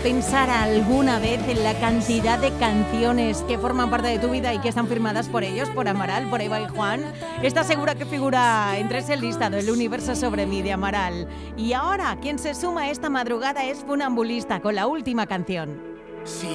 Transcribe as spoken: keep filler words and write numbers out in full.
pensar alguna vez en la cantidad de canciones que forman parte de tu vida y que están firmadas por ellos, por Amaral, por Eva y Juan? ¿Estás segura que figura entre ese listado El universo sobre mí de Amaral? Y ahora, quien se suma esta madrugada es Funambulista con la última canción. Sí.